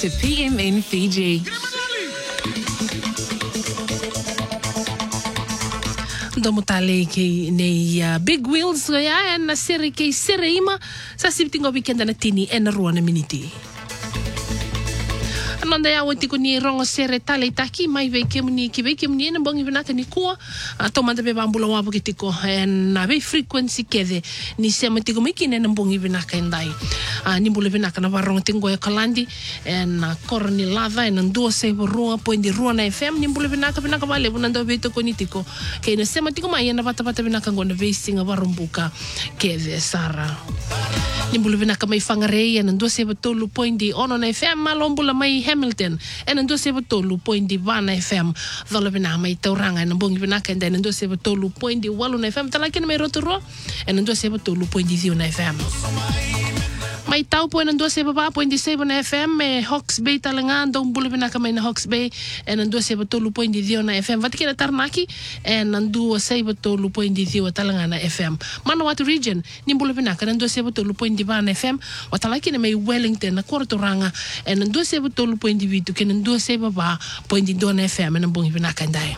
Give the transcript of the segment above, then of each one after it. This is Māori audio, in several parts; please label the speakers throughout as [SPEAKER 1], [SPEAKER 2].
[SPEAKER 1] to PMN Fiji.
[SPEAKER 2] Domutale ke nei big wheels ya na sere ke sere ima sa sibtingo weekend na tini en ruana miniti. Ananda ya wati ko ni rongo sere tale taki mai veke muni ki veke muni na bongi vinaka ni kua to manda be bambula wa bukitiko en na be frequency kede ni sema tiko miki na bongi vinaka endai ni mbule vinaka na varongo tingo ya kalandi en korni lava en ndo se rua poindi rua na FM ni mbule vinaka vale bunando veto konitiko ke na sema tiko mai na bata vinaka ngona vesinga varumbuka kede sara ni mbule vinaka mai fangarei en ndo se tolu poindi ono na FM malombula mai Hamilton en ndo se tolu poindi vana FM valo vina mai tauranga en bongi vinaka en ndo se tolu poindi walu na FM talaki na mai rotoro en ndo se tolu poindi dio na FM mai tau po en ndo se baba poindi sebo na FM me Hawks Bay talanga ndo mbule vinaka mai na Hawks Bay en ndo se tolu poindi dio na FM vatikina tarnaki en ndo se tolu poindi dio talanga na FM Manawatu region ni mbule vinaka ndo se tolu poindi vana FM watalaki na mai Wellington na Kortoranga en ndo se tolu poindi vitu ken ndo se baba poindi do na FM en bongi vinaka ndai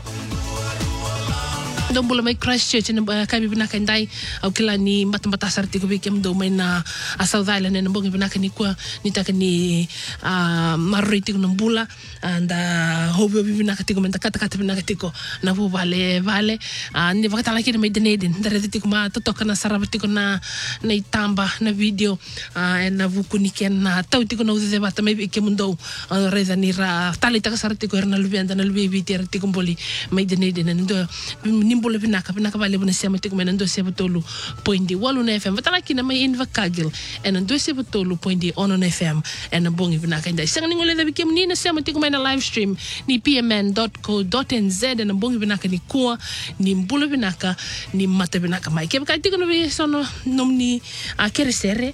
[SPEAKER 2] dombula mai Christchurch na kabi binaka ndai au kila ni matambata sarti ko bikem do mai na South Island na bongi binaka ni kwa nitaka ni marriti ko nambula anda hobi binaka tiko menta kata binaka tiko na bu vale ni vakata laki na mai deneden dare tiko ma totoka na sarabati ko na itamba na video na vuku ni ken na tau tiko na ude bata mai bikem ndo reza ni ra talita ka sarti ko na lubianda na lubi bitir tiko mboli mai deneden ndo nimbula vinaka vale bona sema tiko mena ndo seba tolu poindi walu na FM vatala kina mai in vakagil en ndo seba tolu poindi ono na FM en bongi vinaka ndai sanga ngole da bikem ni na sema tiko mena live stream ni pmn.co.nz en bongi vinaka ni kwa ni mbula vinaka ni mata vinaka mai ke ka tiko no be sono nomni a kere sere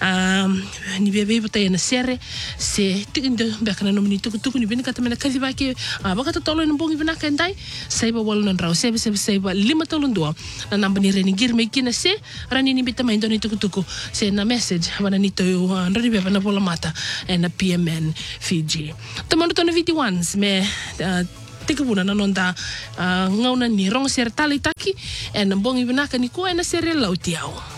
[SPEAKER 2] ni bebe bota na sere se tiko ndo bekana nomni tuku ni vinaka tamena kazi baki baka tolo en bongi vinaka ndai seba walu na rau seba ba 5 talundua na namba ni reni girme kina se rani ni bita mai ndoni tukutuku se na message wana ni to ndoni beba na bola mata na PMN Fiji tomando to na VT1s me tikabuna na nonda ngauna ni rong ser tali taki en bongi binaka ni ko na sere lautiao